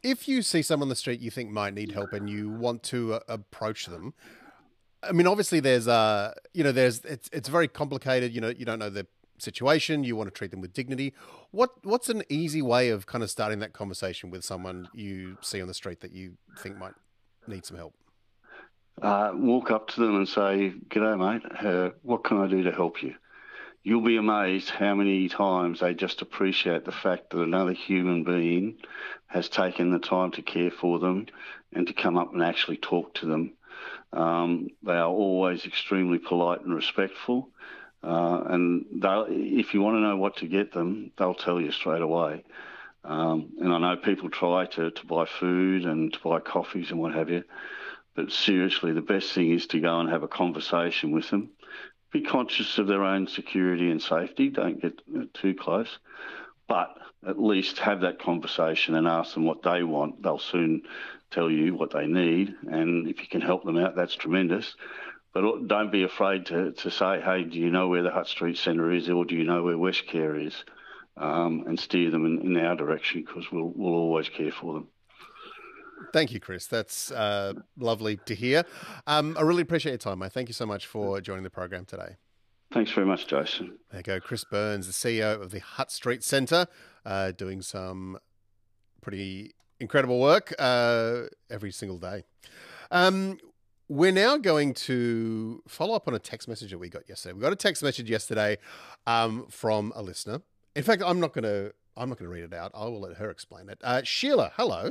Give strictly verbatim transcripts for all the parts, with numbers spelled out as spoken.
if you see someone on the street you think might need help and you want to uh, approach them, I mean, obviously there's, uh, you know, there's, it's, it's very complicated. You know, you don't know the situation. You want to treat them with dignity. What, what's an easy way of kind of starting that conversation with someone you see on the street that you think might need some help? Uh, walk up to them and say, "G'day, mate. Uh, what can I do to help you?" You'll be amazed how many times they just appreciate the fact that another human being has taken the time to care for them and to come up and actually talk to them. Um, they are always extremely polite and respectful. Uh, and they'll, if you want to know what to get them, they'll tell you straight away. Um, and I know people try to, to buy food and to buy coffees and what have you. But seriously, the best thing is to go and have a conversation with them. Be conscious of their own security and safety. Don't get too close. But at least have that conversation and ask them what they want. They'll soon tell you what they need. And if you can help them out, that's tremendous. But don't be afraid to, to say, "Hey, do you know where the Hutt Street Centre is, or do you know where Westcare is?" Um, and steer them in, in our direction, because we'll, we'll always care for them. Thank you, Chris. That's uh, lovely to hear. Um, I really appreciate your time, mate. Thank you so much for joining the program today. Thanks very much, Jason. There you go. Chris Burns, the C E O of the Hutt Street Centre, uh, doing some pretty incredible work uh, every single day. Um, we're now going to follow up on a text message that we got yesterday. We got a text message yesterday um, from a listener. In fact, I'm not going to I'm not going to read it out. I will let her explain it. Uh, Sheila, hello.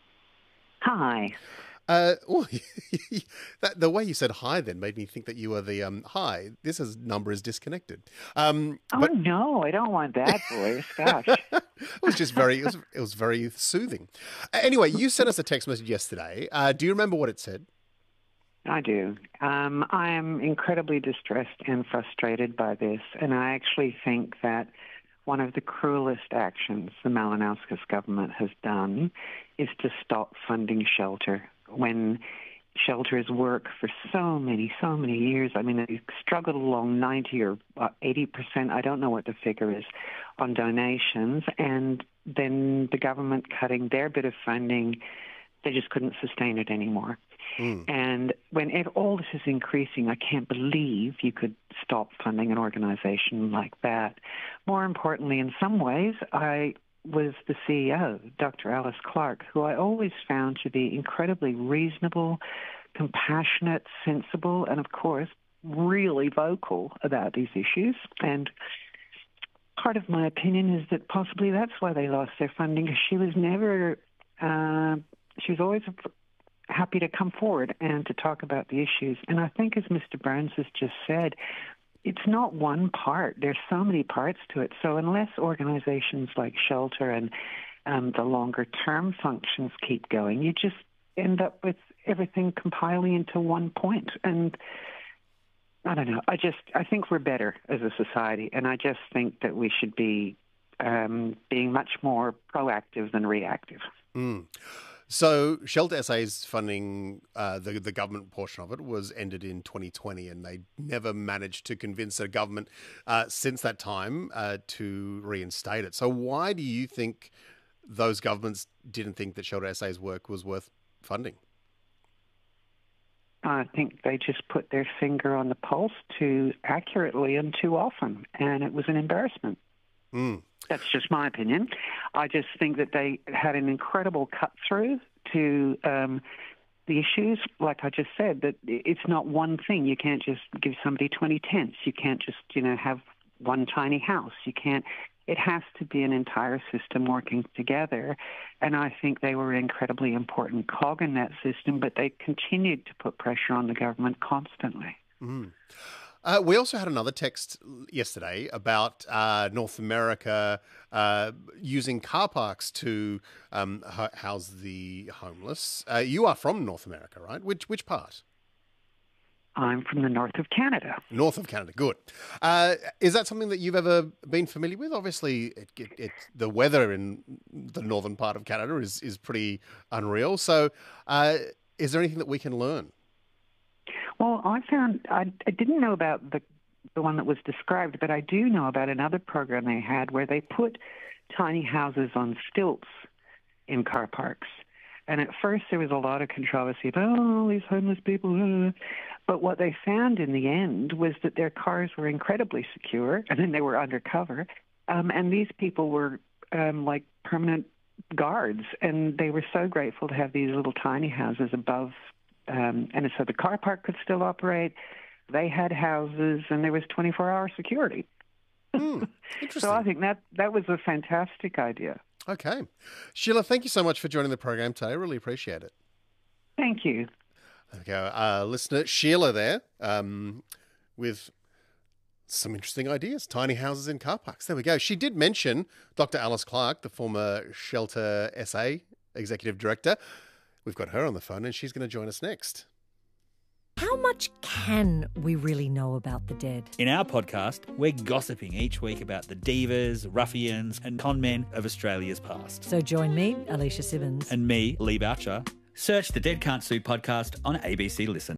Hi. Uh, well, that, the way you said hi then made me think that you were the um, hi. This is, number is disconnected. Um, oh but... no, I don't want that voice. Gosh, it was just very it was, it was very soothing. Uh, anyway, you sent us a text message yesterday. Uh, do you remember what it said? I do. Um, I am incredibly distressed and frustrated by this, and I actually think that one of the cruelest actions the Malinauskas government has done is to stop funding shelter when shelter has worked for so many, so many years. I mean, they've struggled along ninety or eighty percent, I don't know what the figure is, on donations, and then the government cutting their bit of funding, they just couldn't sustain it anymore. Mm. And when all this is increasing, I can't believe you could stop funding an organization like that. More importantly, in some ways, I was the C E O, Doctor Alice Clark, who I always found to be incredibly reasonable, compassionate, sensible, and of course, really vocal about these issues. And part of my opinion is that possibly that's why they lost their funding, because she was never, uh, she was always happy to come forward and to talk about the issues. And I think, as Mister Burns has just said, it's not one part. There's so many parts to it. So unless organizations like Shelter and um, the longer-term functions keep going, you just end up with everything compiling into one point. And I don't know. I just I think we're better as a society, and I just think that we should be um, being much more proactive than reactive. Mm. So Shelter S A's funding, uh, the the government portion of it, was ended in twenty twenty, and they never managed to convince the government uh, since that time uh, to reinstate it. So why do you think those governments didn't think that Shelter S A's work was worth funding? I think they just put their finger on the pulse too accurately and too often, and it was an embarrassment. Mm. That's just my opinion. I just think that they had an incredible cut-through to um, the issues. Like I just said, that it's not one thing. You can't just give somebody twenty tents. You can't just, you know, have one tiny house. You can't. It has to be an entire system working together. And I think they were an incredibly important cog in that system, but they continued to put pressure on the government constantly. Mm. Uh, we also had another text yesterday about uh, North America uh, using car parks to um, house the homeless. Uh, you are from North America, right? Which which part? I'm from the north of Canada. North of Canada, good. Uh, is that something that you've ever been familiar with? Obviously, it, it, it, the weather in the northern part of Canada is, is pretty unreal. So uh, is there anything that we can learn? Well, I found, I, I didn't know about the the one that was described, but I do know about another program they had where they put tiny houses on stilts in car parks. And at first there was a lot of controversy about, oh, all these homeless people. But what they found in the end was that their cars were incredibly secure, and then they were undercover. Um, and these people were um, like permanent guards, and they were so grateful to have these little tiny houses above. Um, and so the car park could still operate. They had houses, and there was twenty-four hour security. Mm, interesting. So I think that, that was a fantastic idea. Okay. Sheila, thank you so much for joining the program today. I really appreciate it. Thank you. There we go. Uh, listener Sheila there um, with some interesting ideas. Tiny houses in car parks. There we go. She did mention Doctor Alice Clark, the former Shelter S A Executive Director. We've got her on the phone, and she's going to join us next. How much can we really know about the dead? In our podcast, we're gossiping each week about the divas, ruffians and con men of Australia's past. So join me, Alicia Simmons. And me, Lee Boucher. Search the Dead Can't Sue podcast on A B C Listen.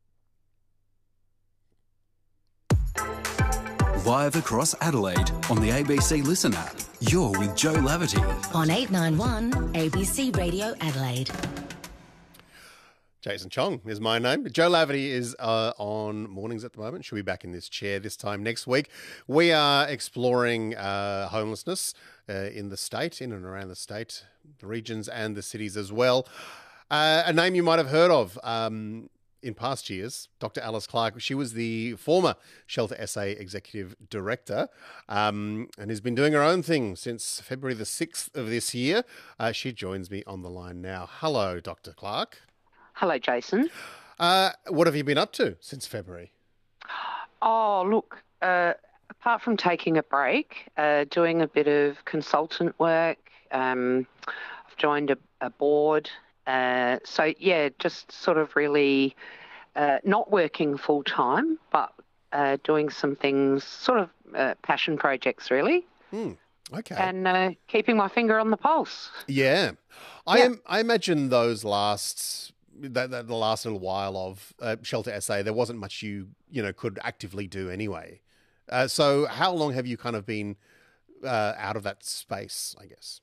Live across Adelaide on the A B C Listen app. You're with Joe Laverty. On eight ninety-one A B C Radio Adelaide. Jason Chong is my name. Joe Laverty is uh, on mornings at the moment. She'll be back in this chair this time next week. We are exploring uh, homelessness uh, in the state, in and around the state, the regions and the cities as well. Uh, a name you might have heard of um, in past years, Doctor Alice Clark. She was the former Shelter S A Executive Director um, and has been doing her own thing since February the sixth of this year. Uh, she joins me on the line now. Hello, Doctor Clark. Hello, Jason. Uh, what have you been up to since February? Oh, look, uh, apart from taking a break, uh, doing a bit of consultant work, um, I've joined a, a board. Uh, so, yeah, just sort of really uh, not working full-time, but uh, doing some things, sort of uh, passion projects, really. Mm, okay. And uh, keeping my finger on the pulse. Yeah. I Yeah. am, I imagine those last... That, that the last little while of uh, Shelter S A, there wasn't much you you know could actively do anyway. Uh, so how long have you kind of been uh, out of that space, I guess?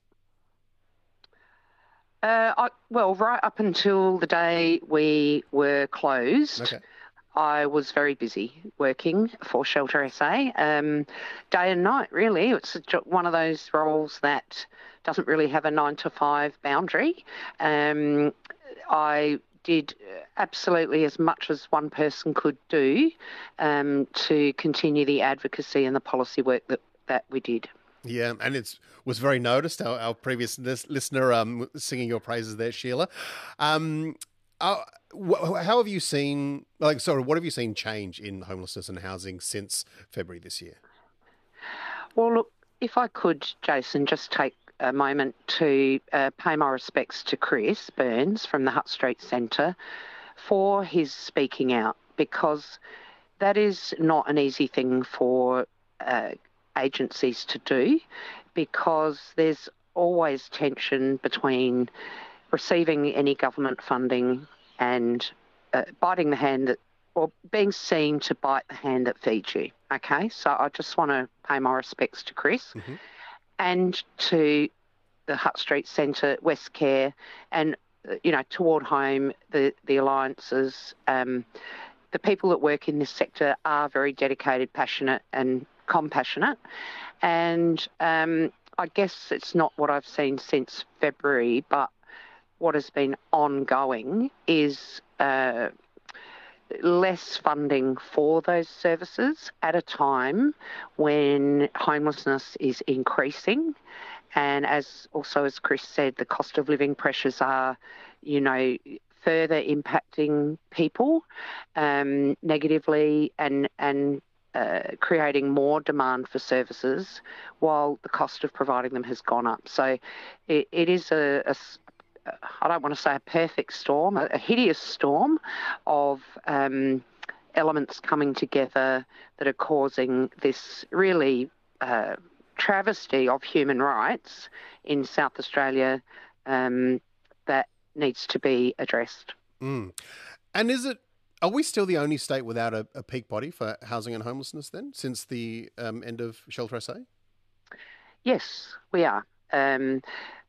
Uh, I, well, right up until the day we were closed, Okay. I was very busy working for Shelter S A, um, day and night, really. It's a jo- one of those roles that doesn't really have a nine to five boundary. Um, I did absolutely as much as one person could do um, to continue the advocacy and the policy work that, that we did. Yeah, and it was very noticed, our, our previous lis- listener um, singing your praises there, Sheila. Um, uh, wh- how have you seen, like, sorry, what have you seen change in homelessness and housing since February this year? Well, look, if I could, Jason, just take a moment to uh, pay my respects to Chris Burns from the Hutt Street Centre for his speaking out, because that is not an easy thing for uh, agencies to do, because there's always tension between receiving any government funding and uh, biting the hand that, or being seen to bite the hand that feeds you. Okay, so I just want to pay my respects to Chris. Mm-hmm. And to the Hutt Street Centre, Westcare, and, you know, Toward Home, the, the alliances, um, the people that work in this sector are very dedicated, passionate and compassionate. And um, I guess it's not what I've seen since February, but what has been ongoing is uh, less funding for those services at a time when homelessness is increasing. And as also as Chris said, the cost of living pressures are, you know, further impacting people um, negatively and, and uh, creating more demand for services while the cost of providing them has gone up. So it, it is a, a I don't want to say a perfect storm, a, a hideous storm of um, elements coming together that are causing this really uh, travesty of human rights in South Australia um, that needs to be addressed. Mm. And is it, are we still the only state without a, a peak body for housing and homelessness then, since the um, end of Shelter S A? Yes, we are. Um,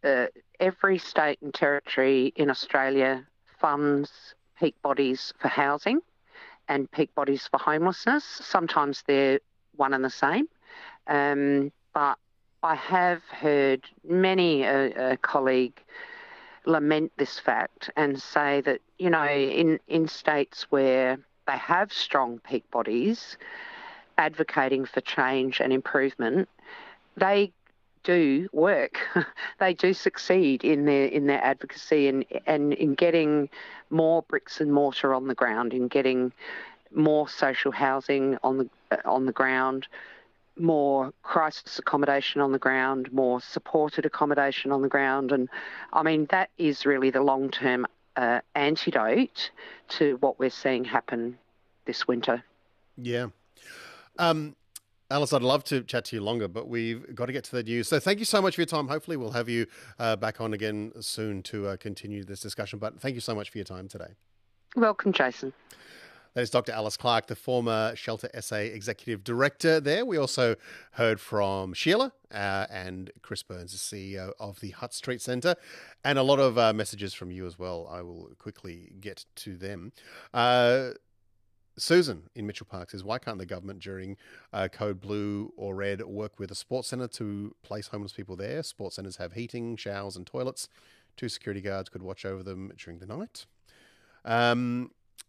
uh, every state and territory in Australia funds peak bodies for housing and peak bodies for homelessness. Sometimes they're one and the same. Um, but I have heard many a, a colleague lament this fact and say that, you know, in, in states where they have strong peak bodies advocating for change and improvement, they do work. They do succeed in their in their advocacy and, and in getting more bricks and mortar on the ground, in getting more social housing on the on the ground, more crisis accommodation on the ground, more supported accommodation on the ground. And I mean, that is really the long-term uh, antidote to what we're seeing happen this winter. Yeah. Um, Alice, I'd love to chat to you longer, but we've got to get to the news. So thank you so much for your time. Hopefully we'll have you uh, back on again soon to uh, continue this discussion. But thank you so much for your time today. Welcome, Jason. That is Doctor Alice Clark, the former Shelter S A Executive Director there. We also heard from Sheila uh, and Chris Burns, the C E O of the Hutt Street Centre, and a lot of uh, messages from you as well. I will quickly get to them. Uh, Susan in Mitchell Park says, why can't the government during uh, Code Blue or Red work with a sports centre to place homeless people there? Sports centres have heating, showers and toilets. Two security guards could watch over them during the night. Um,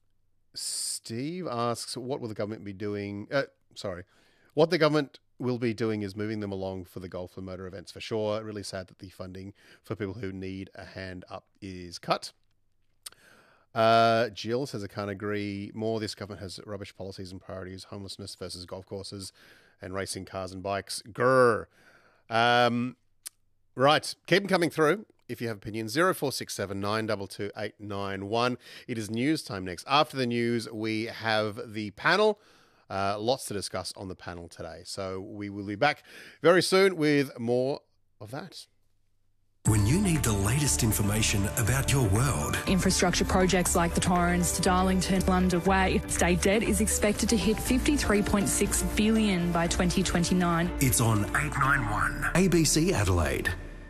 Steve asks, what will the government be doing? Uh, sorry. What the government will be doing is moving them along for the golf and motor events for sure. Really sad that the funding for people who need a hand up is cut. Uh, Jill says, I can't agree more. This government has rubbish policies and priorities, homelessness versus golf courses and racing cars and bikes. Grrr. Um, right. Keep them coming through. If you have opinions, zero four six seven nine two two eight nine one. It is news time next. After the news, we have the panel. Uh, lots to discuss on the panel today. So we will be back very soon with more of that. When you need the latest information about your world. Infrastructure projects like the Torrens to Darlington underway. State debt is expected to hit fifty-three point six billion dollars by twenty twenty-nine. It's on eight ninety-one A B C Adelaide.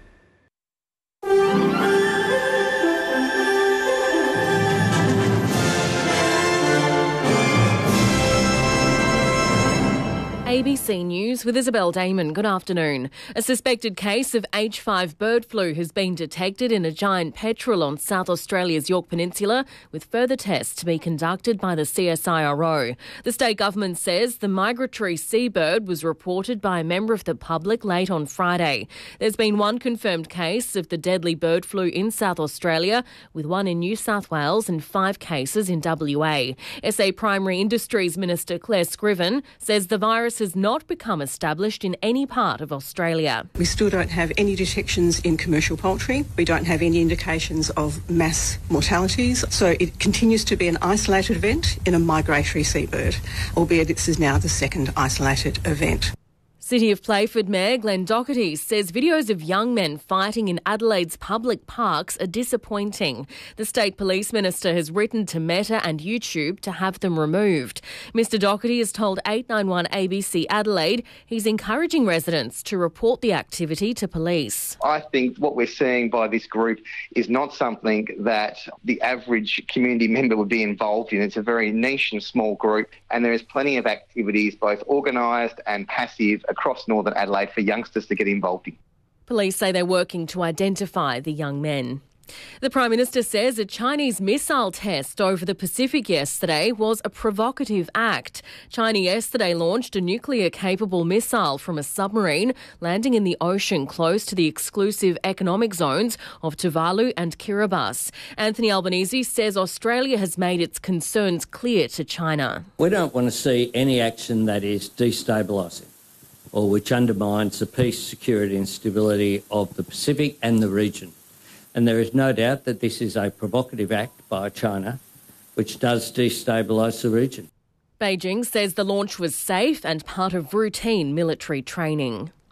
A B C News with Isabel Damon. Good afternoon. A suspected case of H five bird flu has been detected in a giant petrel on South Australia's Yorke Peninsula, with further tests to be conducted by the C S I R O. The state government says the migratory seabird was reported by a member of the public late on Friday. There's been one confirmed case of the deadly bird flu in South Australia, with one in New South Wales and five cases in W A. S A Primary Industries Minister Claire Scriven says the virus has not become established in any part of Australia. We still don't have any detections in commercial poultry. We don't have any indications of mass mortalities. So it continues to be an isolated event in a migratory seabird, albeit this is now the second isolated event. City of Playford Mayor Glenn Doherty says videos of young men fighting in Adelaide's public parks are disappointing. The State Police Minister has written to Meta and YouTube to have them removed. Mister Doherty has told eight ninety-one A B C Adelaide he's encouraging residents to report the activity to police. I think what we're seeing by this group is not something that the average community member would be involved in. It's a very niche and small group, and there is plenty of activities, both organised and passive, across Northern Adelaide for youngsters to get involved in. Police say they're working to identify the young men. The Prime Minister says a Chinese missile test over the Pacific yesterday was a provocative act. China yesterday launched a nuclear-capable missile from a submarine, landing in the ocean close to the exclusive economic zones of Tuvalu and Kiribati. Anthony Albanese says Australia has made its concerns clear to China. We don't want to see any action that is destabilising or which undermines the peace, security and stability of the Pacific and the region. And there is no doubt that this is a provocative act by China, which does destabilise the region. Beijing says the launch was safe and part of routine military training.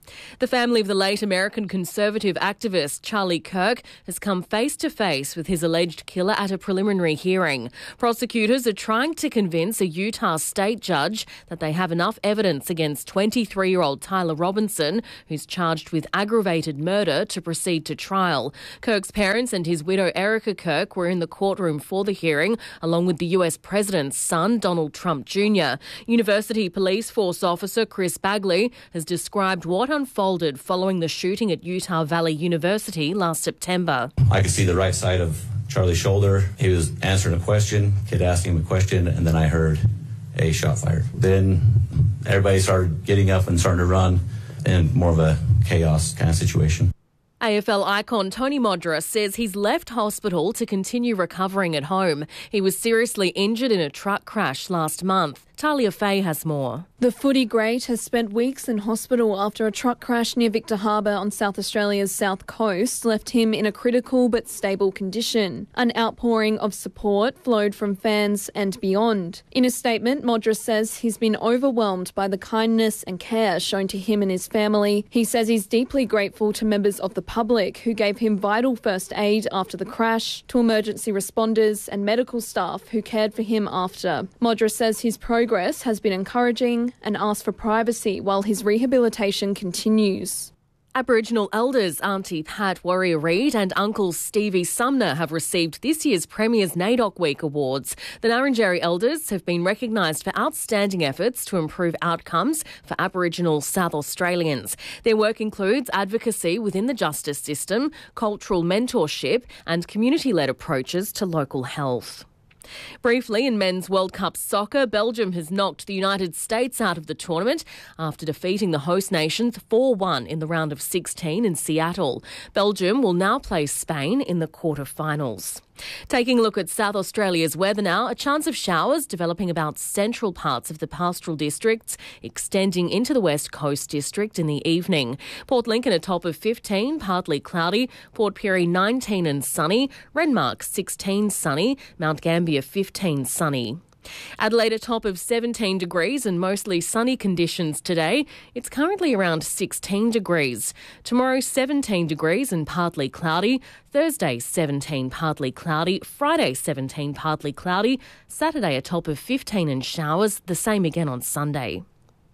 The family of the late American conservative activist Charlie Kirk has come face to face with his alleged killer at a preliminary hearing. Prosecutors are trying to convince a Utah state judge that they have enough evidence against twenty-three-year-old Tyler Robinson, who's charged with aggravated murder, to proceed to trial. Kirk's parents and his widow Erica Kirk were in the courtroom for the hearing, along with the U S president's son, Donald Trump Junior University Police Force officer Chris Bagley has described what unfolded following the shooting at Utah Valley University last September. I could see the right side of Charlie's shoulder. He was answering a question, kid asking him a question, and then I heard a shot fired. Then everybody started getting up and starting to run, and more of a chaos kind of situation. A F L icon Tony Modra says he's left hospital to continue recovering at home. He was seriously injured in a truck crash last month. Talia Fay has more. The footy great has spent weeks in hospital after a truck crash near Victor Harbour on South Australia's south coast left him in a critical but stable condition. An outpouring of support flowed from fans and beyond. In a statement, Modra says he's been overwhelmed by the kindness and care shown to him and his family. He says he's deeply grateful to members of the public who gave him vital first aid after the crash, to emergency responders and medical staff who cared for him after. Modra says his progress has been encouraging and asked for privacy while his rehabilitation continues. Aboriginal elders Auntie Pat Warrior-Reid and Uncle Stevie Sumner have received this year's Premier's NAIDOC Week awards. The Ngarrindjeri elders have been recognised for outstanding efforts to improve outcomes for Aboriginal South Australians. Their work includes advocacy within the justice system, cultural mentorship and community-led approaches to local health. Briefly, in men's World Cup soccer, Belgium has knocked the United States out of the tournament after defeating the host nations four one in the round of sixteen in Seattle. Belgium will now play Spain in the quarter-finals. Taking a look at South Australia's weather now, a chance of showers developing about central parts of the pastoral districts, extending into the West Coast district in the evening. Port Lincoln a top of fifteen, partly cloudy. Port Pirie nineteen and sunny. Renmark sixteen sunny. Mount Gambier fifteen sunny. Adelaide a top of seventeen degrees and mostly sunny conditions today. It's currently around sixteen degrees. Tomorrow seventeen degrees and partly cloudy. Thursday seventeen partly cloudy. Friday seventeen partly cloudy. Saturday a top of fifteen and showers. The same again on Sunday.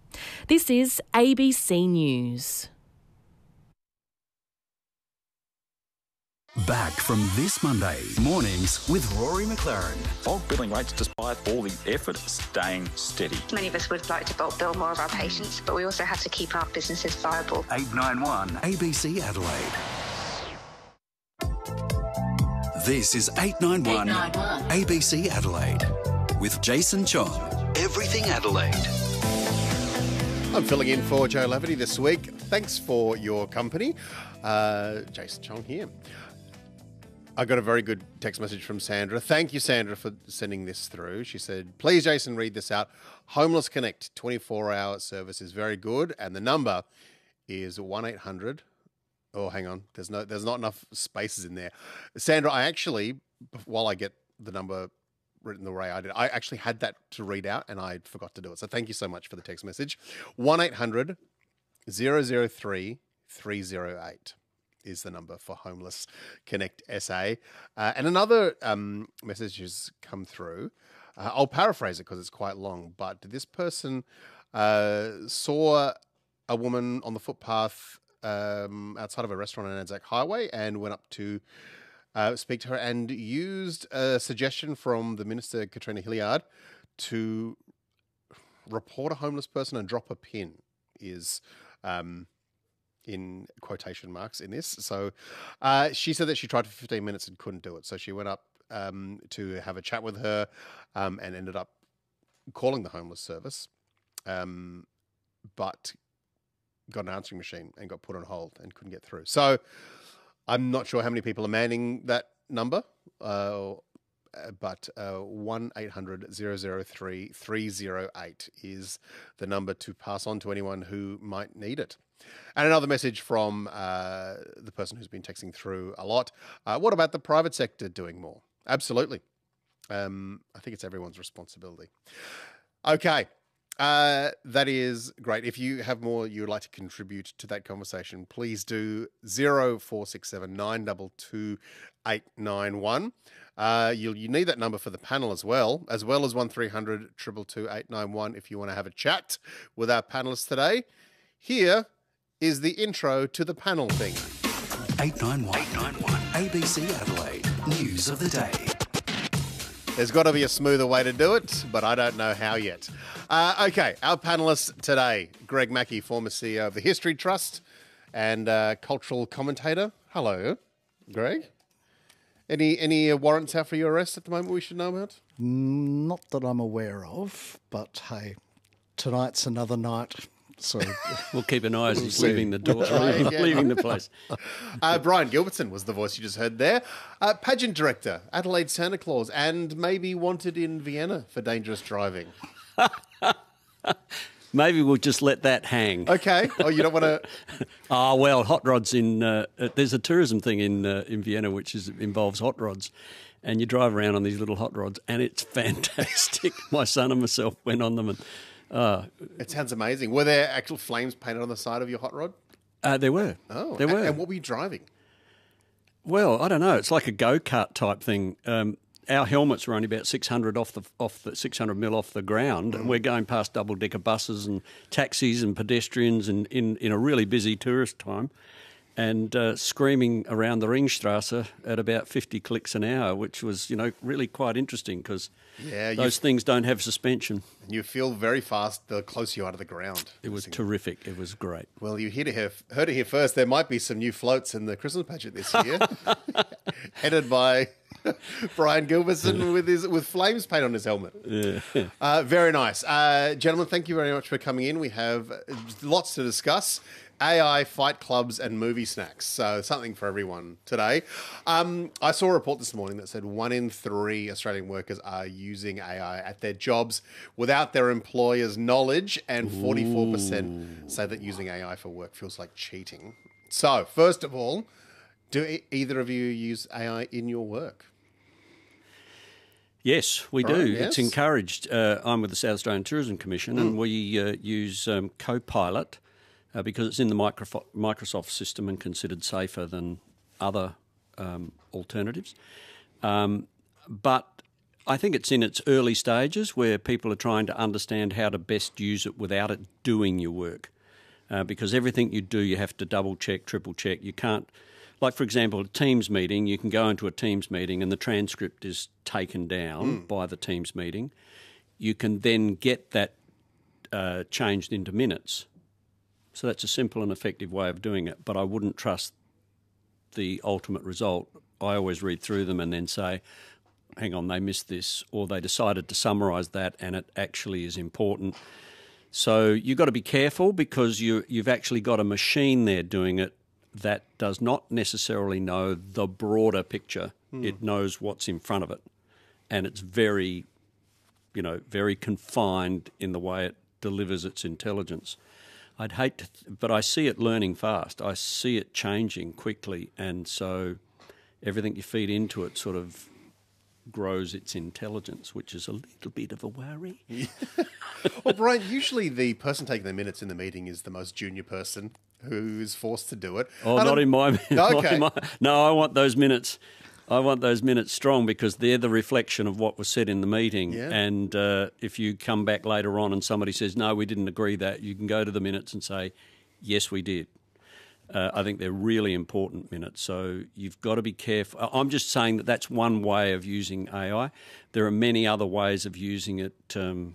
This is A B C News. Back from this Monday, mornings with Rory McLaren. Bulk billing rates despite all the effort staying steady. Many of us would like to bulk bill more of our patients, but we also have to keep our businesses viable. eight nine one A B C Adelaide. This is eight nine one A B C Adelaide with Jason Chong. Everything Adelaide. I'm filling in for Joe Laverty this week. Thanks for your company. Uh, Jason Chong here. I got a very good text message from Sandra. Thank you, Sandra, for sending this through. She said, please, Jason, read this out. Homeless Connect twenty-four hour service is very good, and the number is one eight hundred. Oh, hang on. There's no, there's not enough spaces in there. Sandra, I actually, while I get the number written the way I did, I actually had that to read out, and I forgot to do it. So thank you so much for the text message. one eight hundred zero zero three three zero eight. is the number for Homeless Connect S A. Uh, and another um, message has come through. Uh, I'll paraphrase it because it's quite long, but this person uh, saw a woman on the footpath um, outside of a restaurant on Anzac Highway and went up to uh, speak to her and used a suggestion from the Minister, Katrina Hilliard, to report a homeless person and drop a pin is... Um, in quotation marks in this. So uh, she said that she tried for fifteen minutes and couldn't do it. So she went up um, to have a chat with her um, and ended up calling the homeless service, um, but got an answering machine and got put on hold and couldn't get through. So I'm not sure how many people are manning that number, uh, but uh, one eight hundred zero zero three three zero eight is the number to pass on to anyone who might need it. And another message from uh, the person who's been texting through a lot. Uh, what about the private sector doing more? Absolutely. Um, I think it's everyone's responsibility. Okay. Uh, that is great. If you have more you would like to contribute to that conversation, please do zero four six seven nine two two eight nine one. Uh, you'll you need that number for the panel as well, as well as one three hundred two two two eight nine one if you want to have a chat with our panelists today. Here is the intro to the panel thing. eight nine one, eight nine one. A B C Adelaide, news of the day. There's got to be a smoother way to do it, but I don't know how yet. Uh, okay, our panellists today, Greg Mackey, former C E O of the History Trust and uh, cultural commentator. Hello, Greg. Any any uh, warrants out for your arrest at the moment we should know about? Not that I'm aware of, but hey, tonight's another night. So we'll keep an eye as we'll he's see. leaving the door, Right, leaving, yeah. leaving the place. Uh, Brian Gilbertson was the voice you just heard there. Uh, pageant director, Adelaide Santa Claus, and maybe wanted in Vienna for dangerous driving. Maybe we'll just let that hang. Okay. Oh, you don't want to... Oh, well, hot rods in... Uh, uh, there's a tourism thing in uh, in Vienna which is involves hot rods. And you drive around on these little hot rods and it's fantastic. My son and myself went on them and... Uh, it sounds amazing. Were there actual flames painted on the side of your hot rod? Uh, there were. Oh. There were. And, and what were you driving? Well, I don't know. It's like a go-kart type thing. Um, our helmets were only about six hundred off the off the six hundred mil off the ground, and we're going past double-decker buses and taxis and pedestrians, and in, in a really busy tourist time, and uh, screaming around the Ringstrasse at about fifty clicks an hour, which was, you know, really quite interesting because yeah, those you, things don't have suspension. You feel very fast the closer you are to the ground. It was terrific. It was great. Well, you heard it here, heard it here first. There might be some new floats in the Christmas pageant this year, headed by Brian Gilbertson with his with flames paint on his helmet. Yeah. Uh, very nice. Uh, gentlemen, thank you very much for coming in. We have lots to discuss. A I, fight clubs and movie snacks. So something for everyone today. Um, I saw a report this morning that said one in three Australian workers are using A I at their jobs without their employer's knowledge, and forty-four percent say that using A I for work feels like cheating. So, first of all, do e- either of you use A I in your work? Yes, we Right, do. yes. It's encouraged. Uh, I'm with the South Australian Tourism Commission, Mm. and we uh, use um, Copilot uh, because it's in the Microf- Microsoft system and considered safer than other um, alternatives. Um, but I think it's in its early stages where people are trying to understand how to best use it without it doing your work. Uh, because everything you do, you have to double check, triple check. You can't, like for example, a Teams meeting, you can go into a Teams meeting and the transcript is taken down Mm. by the Teams meeting. You can then get that uh, changed into minutes. So that's a simple and effective way of doing it, but I wouldn't trust the ultimate result. I always read through them and then say, hang on, they missed this, or they decided to summarise that and it actually is important. So you've got to be careful because you, you've actually got a machine there doing it that does not necessarily know the broader picture. Hmm. It knows what's in front of it. And it's very, you know, very confined in the way it delivers its intelligence. I'd hate to, th- but I see it learning fast. I see it changing quickly. And so everything you feed into it sort of grows its intelligence, which is a little bit of a worry. Well, Brian, usually the person taking the minutes in the meeting is the most junior person who is forced to do it. Oh, And not I'm- in my, No, not okay. in my. No, I want those minutes. I want those minutes strong because they're the reflection of what was said in the meeting. Yeah. And uh, if you come back later on and somebody says, no, we didn't agree that, you can go to the minutes and say, yes, we did. Uh, I think they're really important minutes. So you've got to be careful. I'm just saying that that's one way of using A I. There are many other ways of using it. Um,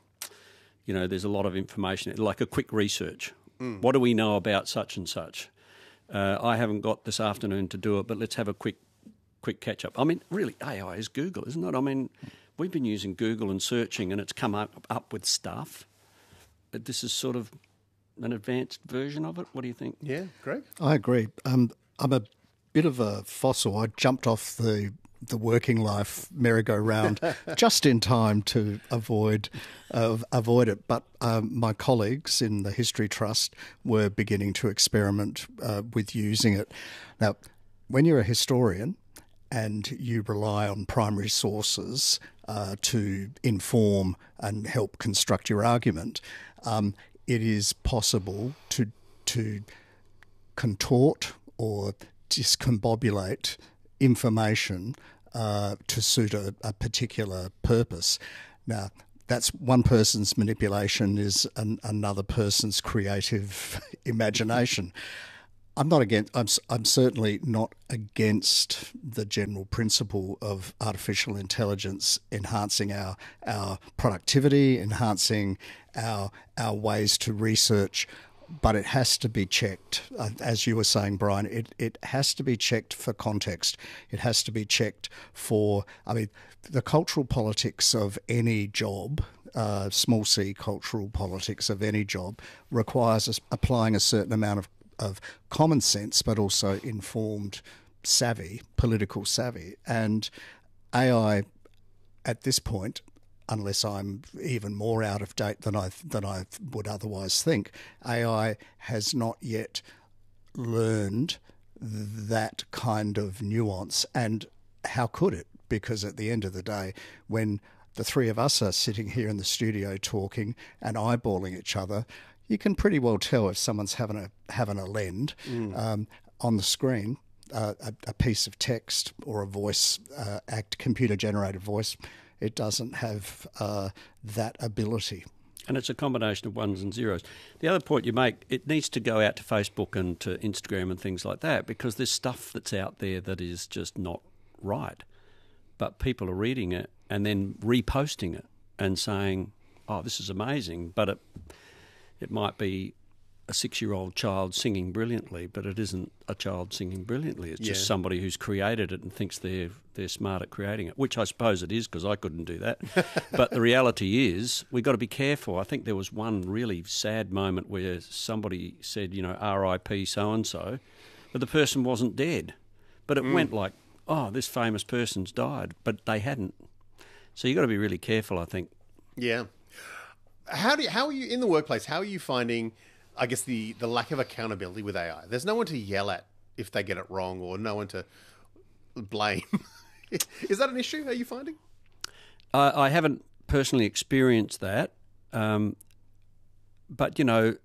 you know, there's a lot of information, like a quick research. Mm. What do we know about such and such? Uh, I haven't got this afternoon to do it, but let's have a quick quick catch-up. I mean, really, A I is Google, isn't it? I mean, we've been using Google and searching, and it's come up, up with stuff. But this is sort of an advanced version of it. What do you think? Yeah, Greg? I agree. Um, I'm a bit of a fossil. I jumped off the the working life merry-go-round just in time to avoid uh, avoid it. But um, my colleagues in the History Trust were beginning to experiment uh, with using it. Now, when you're a historian and you rely on primary sources uh, to inform and help construct your argument, um, it is possible to to contort or discombobulate information uh, to suit a, a particular purpose. Now, that's one person's manipulation is an, another person's creative imagination. I'm not against. I'm, I'm certainly not against the general principle of artificial intelligence enhancing our our productivity, enhancing our our ways to research. But it has to be checked, uh, as you were saying, Brian. It it has to be checked for context. It has to be checked for. I mean, the cultural politics of any job, uh, small c cultural politics of any job, requires us applying a certain amount of, of common sense, but also informed savvy, political savvy. And A I, at this point, unless I'm even more out of date than I than I would otherwise think, A I has not yet learned that kind of nuance. And how could it? Because at the end of the day, when the three of us are sitting here in the studio talking and eyeballing each other, you can pretty well tell if someone's having a having a lend mm. um, on the screen. Uh, a, a piece of text or a voice uh, act, computer-generated voice. It doesn't have uh, that ability. And it's a combination of ones and zeros. The other point you make, it needs to go out to Facebook and to Instagram and things like that, because there's stuff that's out there that is just not right. But people are reading it and then reposting it and saying, oh, this is amazing. But it it might be a six-year-old child singing brilliantly, but it isn't a child singing brilliantly. It's yeah. just somebody who's created it and thinks they're they're smart at creating it, which I suppose it is because I couldn't do that. But the reality is we've got to be careful. I think there was one really sad moment where somebody said, you know, R I P so-and-so, but the person wasn't dead. But it mm. went like, oh, this famous person's died, but they hadn't. So you've got to be really careful, I think. Yeah. How do you, how are you in the workplace? How are you finding, I guess, the, the lack of accountability with A I? There's no one to yell at if they get it wrong or no one to blame. Is that an issue, are you finding? Uh, I haven't personally experienced that. Um, but, you know,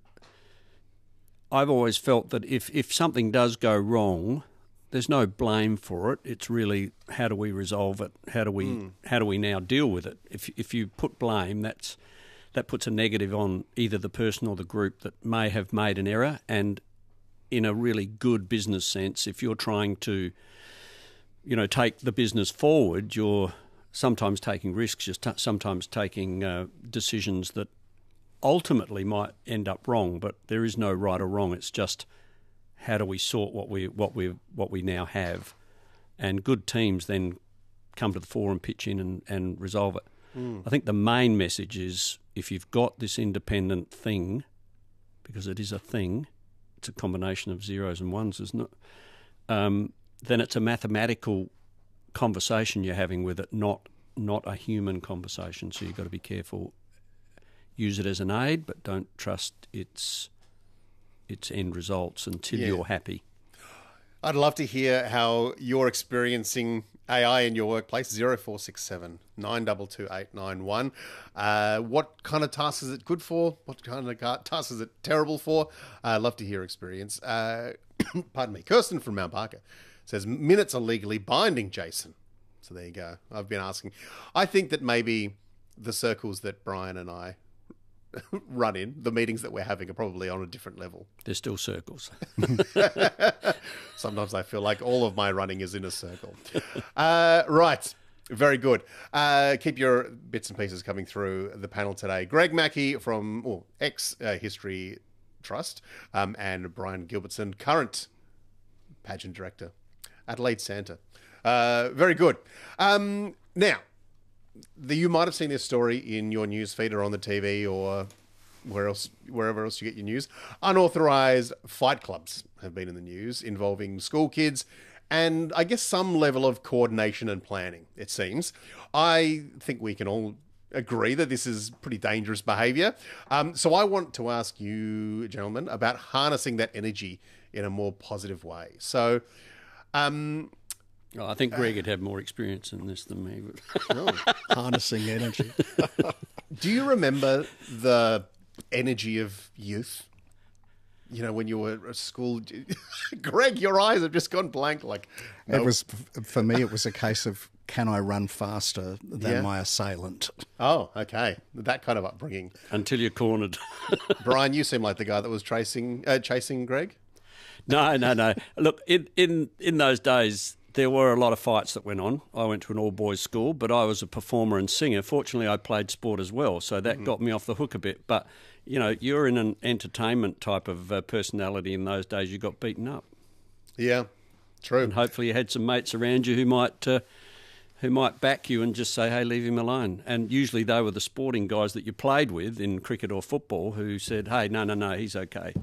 I've always felt that if, if something does go wrong, there's no blame for it. It's really how do we resolve it? How do we mm. how do we now deal with it? If if you put blame, that's that puts a negative on either the person or the group that may have made an error. And in a really good business sense, if you're trying to, you know, take the business forward, you're sometimes taking risks, you're t- sometimes taking uh, decisions that ultimately might end up wrong. But there is no right or wrong. It's just how do we sort what we what we what we now have, and good teams then come to the fore and pitch in and, and resolve it. Mm. I think the main message is if you've got this independent thing, because it is a thing, it's a combination of zeros and ones, isn't it? Um, then it's a mathematical conversation you're having with it, not not a human conversation. So you've got to be careful. Use it as an aid, but don't trust its its end results until yeah. you're happy. I'd love to hear how you're experiencing A I in your workplace. zero four six seven nine two two eight nine one. Uh, what kind of tasks is it good for? What kind of tasks is it terrible for? I'd uh, love to hear your experience. Uh, pardon me. Kirsten from Mount Barker says, minutes are legally binding, Jason. So there you go. I've been asking. I think that maybe the circles that Brian and I run in, the meetings that we're having are probably on a different level. They're still circles. Sometimes I feel like all of my running is in a circle. Uh, right. Very good. Uh, keep your bits and pieces coming through the panel today. Greg Mackey from oh, ex-History Trust um, and Brian Gilbertson, current pageant director, Adelaide Santa. Uh, very good. Um, now, The, you might have seen this story in your newsfeed or on the T V or where else, wherever else you get your news. Unauthorised fight clubs have been in the news involving school kids and I guess some level of coordination and planning, it seems. I think we can all agree that this is pretty dangerous behaviour. Um, so I want to ask you, gentlemen, about harnessing that energy in a more positive way. So um, Oh, I think Greg would have more experience in this than me. But oh, harnessing energy. Do you remember the energy of youth? You know, when you were at school, Greg, your eyes have just gone blank. Like nope. It was for me. It was a case of, can I run faster than Yeah. my assailant? Oh, okay, that kind of upbringing. Until you're cornered. Brian, you seem like the guy that was chasing uh, chasing Greg. No, no, no. Look, in, in in those days, there were a lot of fights that went on. I went to an all-boys school, but I was a performer and singer. Fortunately, I played sport as well, so that mm-hmm. got me off the hook a bit. But you know, you're in an entertainment type of uh, personality in those days, you got beaten up. Yeah, true. And hopefully you had some mates around you who might uh, who might back you and just say, hey, leave him alone. And usually they were the sporting guys that you played with in cricket or football who said, hey, no, no, no, he's okay.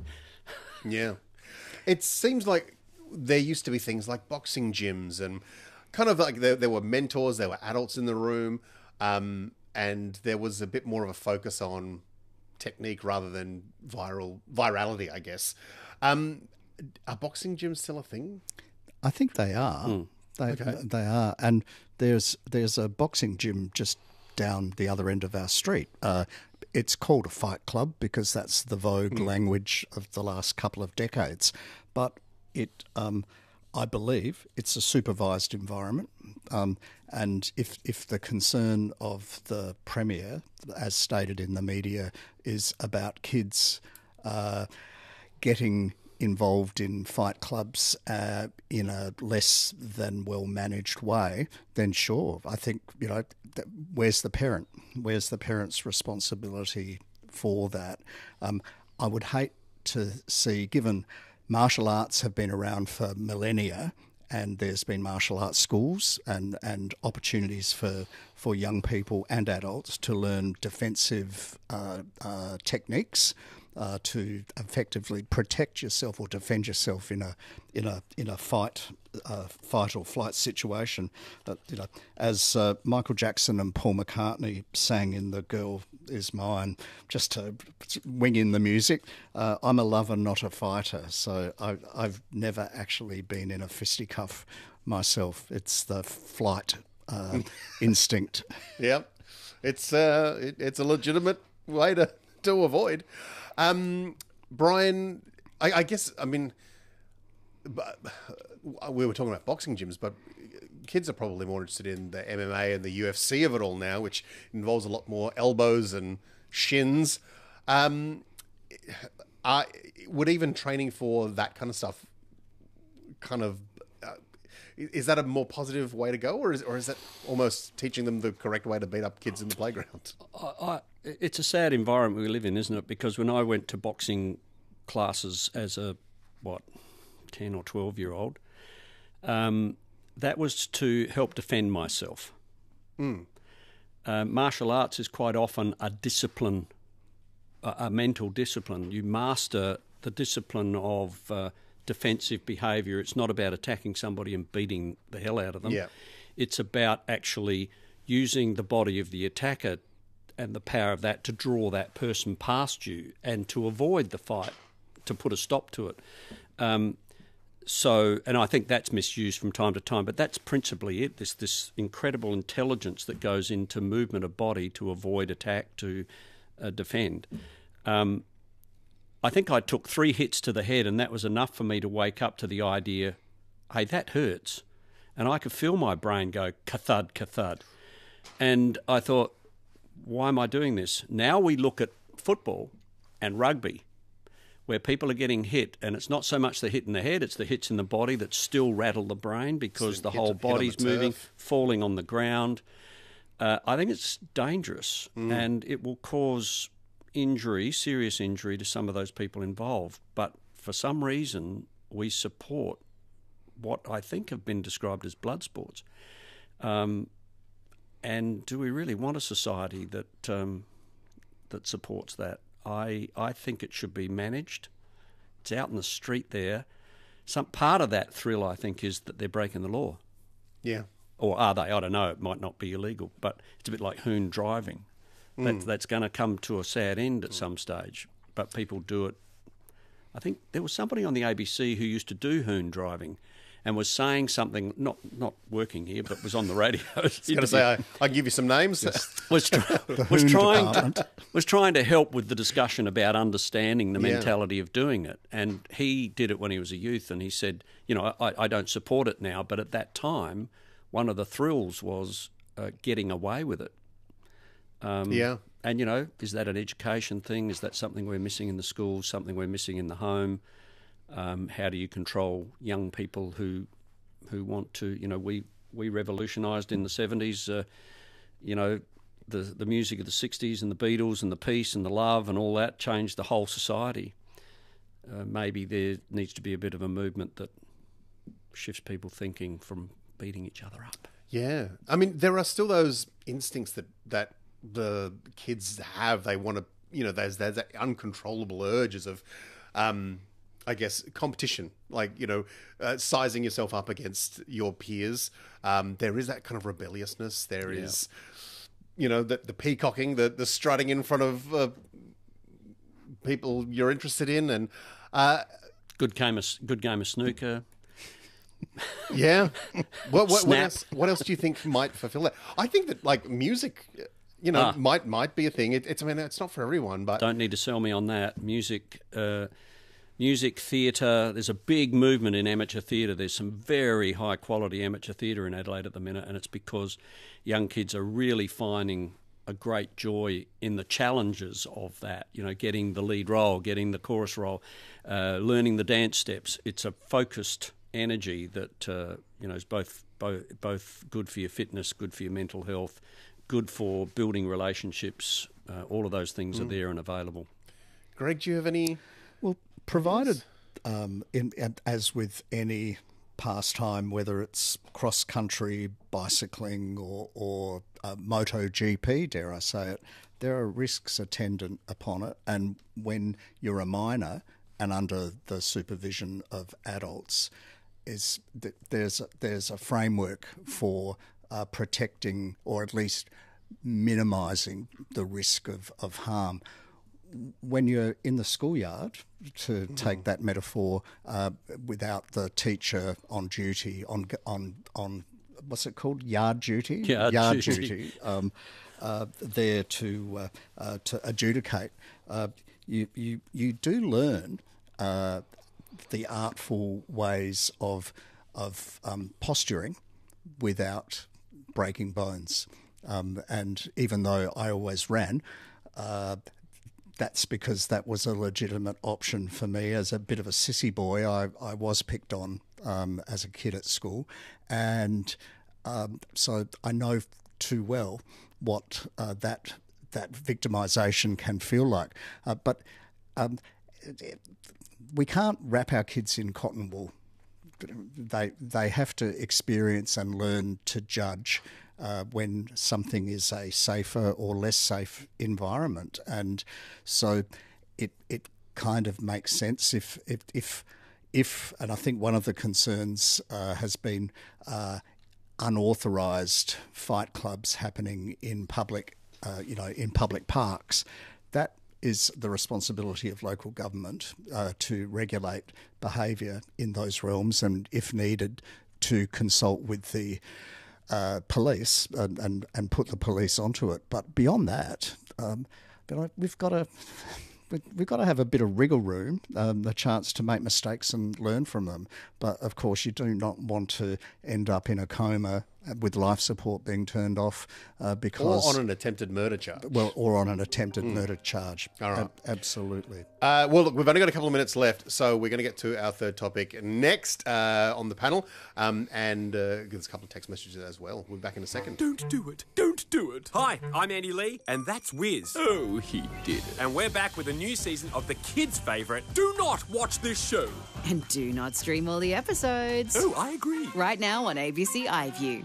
Yeah. It seems like there used to be things like boxing gyms and kind of like there, there were mentors, there were adults in the room, um, and there was a bit more of a focus on technique rather than viral virality, I guess. Um, are boxing gyms still a thing? I think they are. Mm. They Okay. they are, and there's there's a boxing gym just down the other end of our street. Uh, it's called a fight club because that's the vogue Mm. language of the last couple of decades. But it, um, I believe, it's a supervised environment. Um, and if if the concern of the Premier, as stated in the media, is about kids uh, getting involved in fight clubs uh, in a less than well-managed way, then sure, I think, you know, th- where's the parent? Where's the parent's responsibility for that? Um, I would hate to see, given martial arts have been around for millennia and there's been martial arts schools and, and opportunities for, for young people and adults to learn defensive uh, uh, techniques, Uh, to effectively protect yourself or defend yourself in a in a in a fight uh, fight or flight situation. Uh, you know, as uh, Michael Jackson and Paul McCartney sang in "The Girl Is Mine," just to wing in the music. Uh, I'm a lover, not a fighter, so I, I've never actually been in a fisticuff myself. It's the flight uh, instinct. Yep, it's uh, it, it's a legitimate way to to avoid. Um, Brian, I, I guess, I mean, we were talking about boxing gyms, but kids are probably more interested in the M M A and the U F C of it all now, which involves a lot more elbows and shins. Um, are, would even training for that kind of stuff kind of, uh, is that a more positive way to go, or is, or is that almost teaching them the correct way to beat up kids in the playground? I, I, it's a sad environment we live in, isn't it? Because when I went to boxing classes as a, what, ten or twelve-year-old, um, that was to help defend myself. Mm. Uh, martial arts is quite often a discipline, a, a mental discipline. You master the discipline of uh, defensive behaviour. It's not about attacking somebody and beating the hell out of them. Yeah. It's about actually using the body of the attacker and the power of that to draw that person past you and to avoid the fight, to put a stop to it. Um, so, and I think that's misused from time to time, but that's principally it, this this incredible intelligence that goes into movement of body to avoid attack, to uh, defend. Um, I think I took three hits to the head, and that was enough for me to wake up to the idea, hey, that hurts. And I could feel my brain go, ka-thud, ka-thud. And I thought, why am I doing this? Now we look at football and rugby, where people are getting hit, and it's not so much the hit in the head, it's the hits in the body that still rattle the brain because So the hit- whole hit on body's the moving, turf. falling on the ground. Uh, I think it's dangerous, Mm. and it will cause injury, serious injury to some of those people involved. But for some reason, we support what I think have been described as blood sports. Um, and do we really want a society that um, that supports that? I I think it should be managed. It's out in the street there. Some part of that thrill, I think, is that they're breaking the law. Yeah. Or are they? I don't know. It might not be illegal, but it's a bit like hoon driving. That, Mm. that's going to come to a sad end at some stage, but people do it. I think there was somebody on the A B C who used to do hoon driving, and was saying something, not not working here, but was on the radio. I was going to say, I, I can give you some names. was, try, was, trying to, was trying to help with the discussion about understanding the Yeah. mentality of doing it. And he did it when he was a youth, and he said, you know, I, I don't support it now, but at that time, one of the thrills was uh, getting away with it. Um, Yeah. And, you know, is that an education thing? Is that something we're missing in the schools, something we're missing in the home? Um, how do you control young people who who want to, you know, we, we revolutionised in the seventies, uh, you know, the, the music of the sixties and the Beatles and the peace and the love and all that changed the whole society. Uh, maybe there needs to be a bit of a movement that shifts people thinking from beating each other up. Yeah. I mean, there are still those instincts that, that the kids have. They want to, you know, there's, there's that uncontrollable urges of, um, I guess, competition, like, you know, uh, sizing yourself up against your peers. Um, there is that kind of rebelliousness. There Yeah. is, you know, the, the peacocking, the, the strutting in front of uh, people you're interested in. And uh, good game of, good game of snooker. Yeah. What, what, what, Snap. else, what else do you think might fulfill that? I think that, like, music, you know, Ah. might might be a thing. It, it's, I mean, it's not for everyone, but... Don't need to sell me on that. Music, uh, music, theatre. There's a big movement in amateur theatre. There's some very high quality amateur theatre in Adelaide at the minute, and it's because young kids are really finding a great joy in the challenges of that. You know, getting the lead role, getting the chorus role, uh, learning the dance steps. It's a focused energy that uh, you know is both, both both good for your fitness, good for your mental health, good for building relationships. Uh, all of those things Mm. are there and available. Greg, do you have any... Well, provided, um, in, as with any pastime, whether it's cross-country, bicycling or, or uh, MotoGP, dare I say it, there are risks attendant upon it. And when you're a minor and under the supervision of adults, is that there's a, there's a framework for uh, protecting or at least minimising the risk of, of harm. When you're in the schoolyard, to take that metaphor, uh, without the teacher on duty, on on on what's it called, yard duty, Yard duty. duty, um, uh, there to uh, uh, to adjudicate, uh, you you you do learn uh, the artful ways of of um, posturing without breaking bones. Um, and even though I always ran, uh, that's because that was a legitimate option for me. As a bit of a sissy boy, I, I was picked on um, as a kid at school. And um, so I know too well what uh, that that victimisation can feel like. Uh, but um, we can't wrap our kids in cotton wool. They they have to experience and learn to judge uh, when something is a safer or less safe environment, and so it it kind of makes sense if if if, if and I think one of the concerns uh, has been uh, unauthorised fight clubs happening in public, uh, you know, in public parks. That is the responsibility of local government uh, to regulate behaviour in those realms, and if needed, to consult with the uh, police and, and, and put the police onto it. But beyond that, um, but I, we've got to we've got to have a bit of wriggle room, um, the chance to make mistakes and learn from them. But of course, you do not want to end up in a coma with life support being turned off uh, because... Or on an attempted murder charge. Well, or on an attempted Mm. murder charge. All right. Ab- absolutely. Uh, well, look, we've only got a couple of minutes left, so we're going to get to our third topic next uh, on the panel, um, and uh, there's a couple of text messages as well. We'll be back in a second. Don't do it. Don't do it. Hi, I'm Andy Lee, and that's Wiz. Oh, he did it. And we're back with a new season of the kids' favourite, Do Not Watch This Show. And do not stream all the episodes. Oh, I agree. Right now on A B C iView.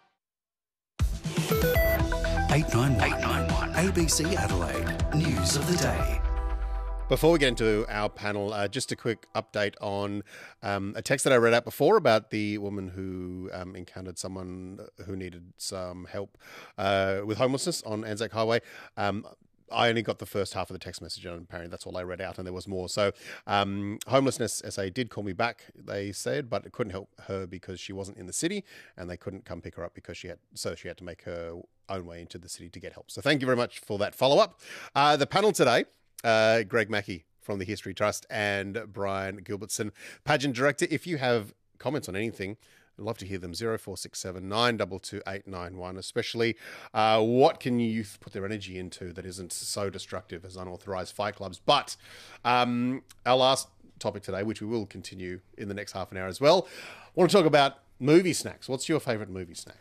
eight nine one A B C Adelaide News of the Day. Before we get into our panel, uh, just a quick update on um, a text that I read out before about the woman who um, encountered someone who needed some help uh, with homelessness on Anzac Highway. Um, I only got the first half of the text message, and apparently that's all I read out, and there was more. So, um, Homelessness S A did call me back, they said, but it couldn't help her because she wasn't in the city, and they couldn't come pick her up because she had, so she had to make her own way into the city to get help. So, thank you very much for that follow up. Uh, the panel today, uh, Greg Mackey from the History Trust and Brian Gilbertson, pageant director. If you have comments on anything, I'd love to hear them. zero four six seven nine two two eight nine one, especially uh, what can youth put their energy into that isn't so destructive as unauthorised fight clubs. But um, our last topic today, which we will continue in the next half an hour as well, I want to talk about movie snacks. What's your favourite movie snack?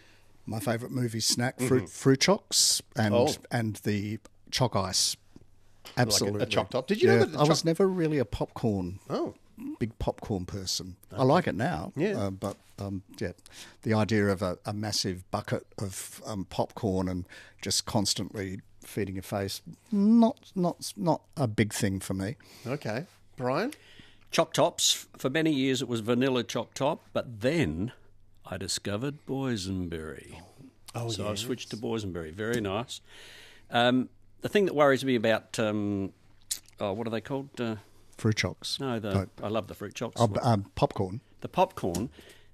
My favourite movie snack, fruit mm-hmm. fruit chocks and oh. and the choc ice. Absolutely. Like a, a choc top. Did you yeah, know that? I choc- was never really a popcorn. Oh. Big popcorn person. Okay. I like it now, yeah. Uh, but um, yeah, the idea of a, a massive bucket of um, popcorn and just constantly feeding your face, not not not a big thing for me. Okay, Brian, choc tops. For many years, it was vanilla choc top, but then I discovered boysenberry. Oh, so yes. I switched to boysenberry. Very nice. Um, the thing that worries me about um, oh, what are they called? Uh, Fruit chocks. No, the no. I love the fruit chocks. Oh, um, popcorn. The popcorn.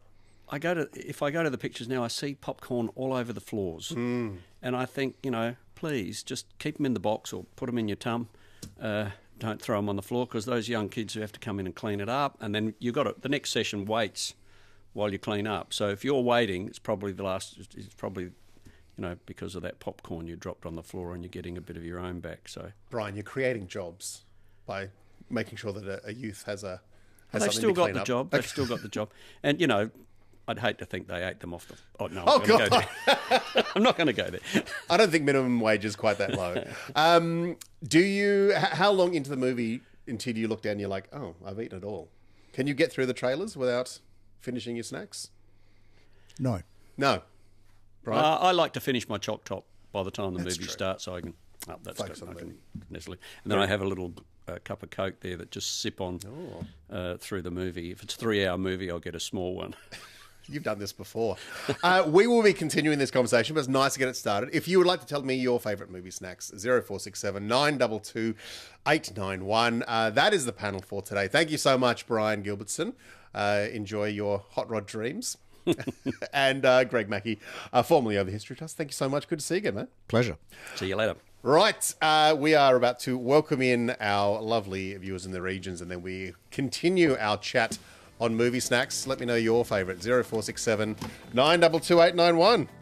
I go to if I go to the pictures now, I see popcorn all over the floors, mm. and I think, you know, please just keep them in the box or put them in your tum. Uh, don't throw them on the floor, because those young kids who have to come in and clean it up, and then you got it. The next session waits while you clean up. So if you're waiting, it's probably the last. It's probably, you know, because of that popcorn you dropped on the floor, and you're getting a bit of your own back. So Brian, you're creating jobs by making sure that a, a youth has a has well, they've still to got clean the up. job. They've still got the job, and you know, I'd hate to think they ate them off the. Oh no! I'm Oh, not God. Go there. I'm not going to go there. I don't think minimum wage is quite that low. Um, do you? H- how long into the movie until you look down and you're like, oh, I've eaten it all? Can you get through the trailers without finishing your snacks? No. No. Brian? Uh, I like to finish my choc top by the time the That's movie true. starts, so I can. Oh, that's Focus good. on I the can nestle. And then I have a little uh, cup of Coke there that just sip on Oh. uh, through the movie. If it's a three-hour movie, I'll get a small one. You've done this before. uh, we will be continuing this conversation, but it's nice to get it started. If you would like to tell me your favourite movie snacks, zero four six seven nine two two eight nine one. Uh, that is the panel for today. Thank you so much, Brian Gilbertson. Uh, enjoy your hot rod dreams. and uh, Greg Mackey, uh, formerly of the History Trust. Thank you so much. Good to see you again, mate. Pleasure. See you later. Right, uh, we are about to welcome in our lovely viewers in the regions, and then we continue our chat on movie snacks. Let me know your favourite, zero four six seven nine two two eight nine one.